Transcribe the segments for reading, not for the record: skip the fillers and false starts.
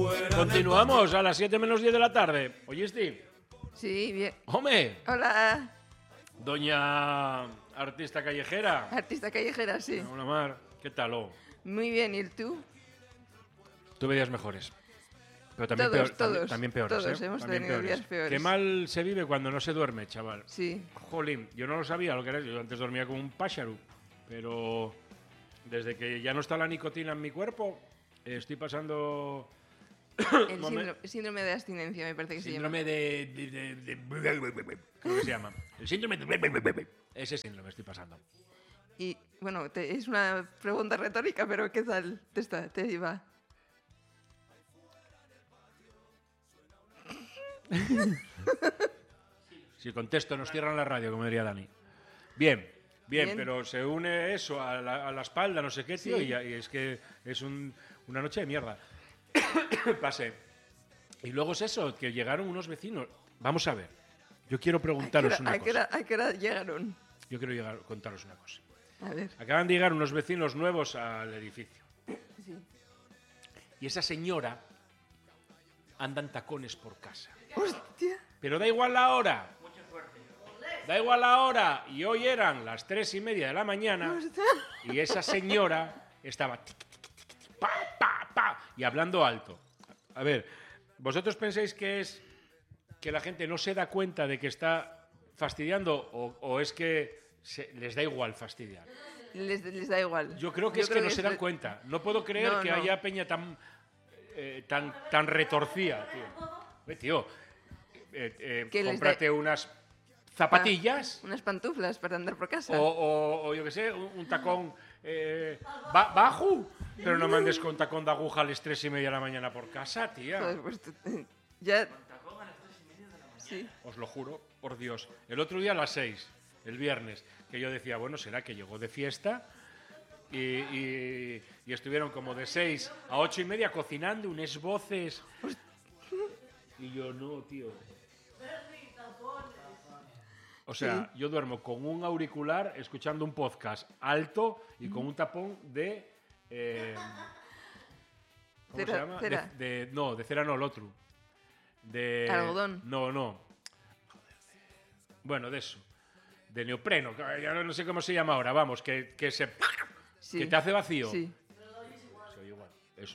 Continuamos a las 7 menos 10 de la tarde. ¿Oíste? Sí, bien. ¡Home! Hola, Doña artista callejera. artista callejera, sí. Hola, Mar. ¿Qué tal? Muy bien, ¿y tú? Tuve días mejores. Pero también, Todos, también peores, todos ¿eh? hemos También tenido días peores. Qué mal se vive cuando no se duerme, chaval. Sí. Jolín, yo no lo sabía lo que era. Yo antes dormía como un pájaro. Pero desde que ya no está la nicotina en mi cuerpo, estoy pasando... El síndrome de abstinencia, me parece que se llama. Síndrome de... ¿Cómo que se llama? El síndrome de... Ese síndrome estoy pasando. Y, bueno, es una pregunta retórica, pero ¿qué tal te iba? Si contesto, nos cierran la radio, como diría Dani. Bien, pero se une eso a la espalda, no sé qué, tío, Sí. y es que es una noche de mierda. Pasé. Y luego es eso, que llegaron unos vecinos. Vamos a ver, yo quiero preguntaros una cosa. ¿A qué hora llegaron? Yo quiero contaros una cosa. A ver. Acaban de llegar unos vecinos nuevos al edificio. Sí. Y esa señora anda en tacones por casa. ¡Hostia! Pero da igual la hora. Da igual la hora. Y hoy eran las 3:30 de la mañana. ¡Hostia! Y esa señora estaba tic, tic, tic, tic, pa, pa, pa, y hablando alto. A ver, ¿vosotros pensáis que es que la gente no se da cuenta de que está fastidiando o es que les da igual fastidiar? Les da igual. Yo creo que es que no se dan cuenta. No puedo creer que haya peña tan retorcida, tío. Cómprate unas zapatillas. Unas pantuflas para andar por casa. O yo qué sé, un tacón bajo, pero no me andes con tacón de aguja a las 3:30 de la mañana por casa, tía. Joder, pues ya... Sí. Os lo juro, por Dios. El otro día a las 6, el viernes, que yo decía, bueno, será que llegó de fiesta y estuvieron como de 6 a 8:30 cocinando unas voces. Y yo, no, tío. O sea, yo duermo con un auricular escuchando un podcast alto y con un tapón de... ¿Cómo se llama? Cera. No, de cera no, el otro. De... Algodón. No. Bueno, de eso. De neopreno, que ya no sé cómo se llama ahora, vamos, que Sí. que te hace vacío. Sí. Soy igual, eso.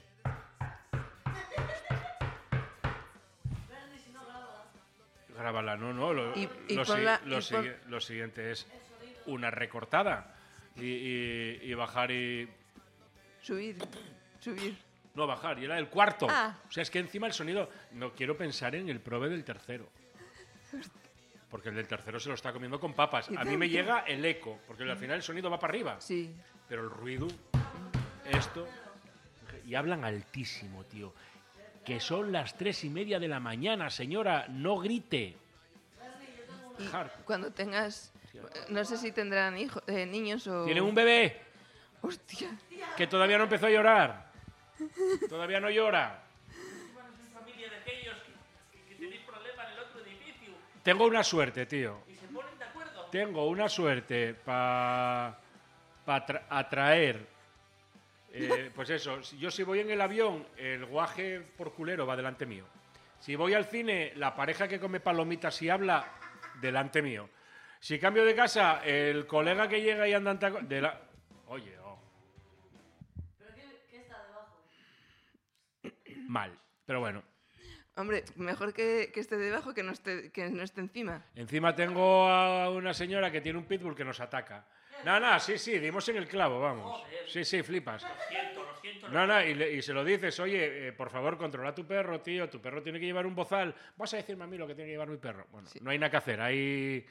Grábala, no. Lo siguiente es una recortada y bajar y... Subir. No, bajar, y era el cuarto. Ah. O sea, es que encima el sonido... No quiero pensar en el prove del tercero. Porque el del tercero se lo está comiendo con papas. A mí me llega el eco, porque al final el sonido va para arriba. Sí. Pero el ruido, esto... Y hablan altísimo, tío. Que son las 3:30 de la mañana, señora, no grite. Y cuando tengas... No sé si tendrán niños o... Tiene un bebé ¡Hostia! que todavía no empezó a llorar. Todavía no llora. Familia de aquellos que tenéis problemas en el otro edificio. Tengo una suerte, tío. Y se ponen de acuerdo. Tengo una suerte para atraer. Pues eso, yo si voy en el avión, el guaje por culero va delante mío. Si voy al cine, la pareja que come palomitas y habla, delante mío. Si cambio de casa, el colega que llega y anda en taco... Oye, ¿Pero qué está debajo? mal. Pero bueno. Hombre, mejor que esté debajo que no esté encima. Encima tengo a una señora que tiene un pitbull que nos ataca. No, sí, dimos en el clavo, vamos. Sí, flipas. Lo siento. No, y se lo dices, oye, por favor, controla a tu perro, tío, tu perro tiene que llevar un bozal. Vas a decirme a mí lo que tiene que llevar mi perro. Bueno, Sí. no hay nada que hacer, hay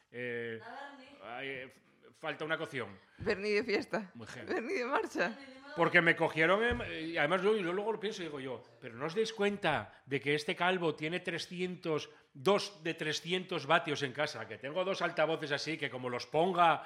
falta una cocción. Berni de fiesta. Muy heavy. Berni de marcha. Porque me cogieron, y además yo luego lo pienso y digo yo, pero ¿no os dais cuenta de que este calvo tiene 300 vatios en casa? Que tengo 2 altavoces así, que como los ponga,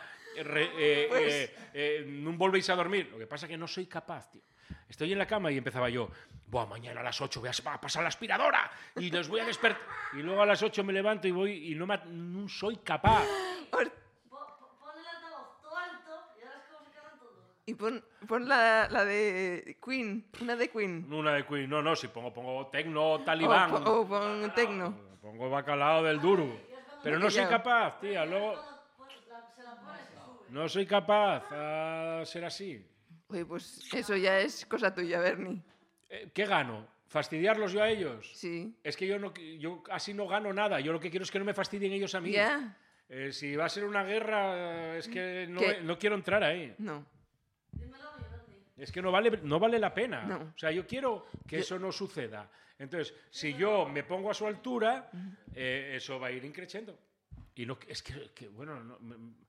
no volvéis a dormir. Lo que pasa es que no soy capaz, tío. Estoy en la cama y empezaba yo, buah, mañana a las 8 voy a pasar la aspiradora y los voy a despertar. Y luego a las 8 me levanto y voy y no soy capaz. Pon el altavoz todo alto y ahora es como se quedan todos. Y pon la de Queen, una de Queen. Una de Queen. No, si pongo tecno talibán. O pon tecno. Pongo bacalao del duro. Pero no soy capaz, tía. Luego... Se la pone, se sube. No soy capaz a ser así. Oye, pues eso ya es cosa tuya, Bernie. ¿Qué gano? ¿Fastidiarlos yo a ellos? Sí. Es que yo así no gano nada. Yo lo que quiero es que no me fastidien ellos a mí. Ya. Si va a ser una guerra, es que ¿Qué? no quiero entrar ahí. No. Dímelo a mí, Bernie. Es que no vale la pena. No. O sea, yo quiero que eso no suceda. Entonces, si yo me pongo a su altura, eso va a ir increciendo. Y no, es que bueno,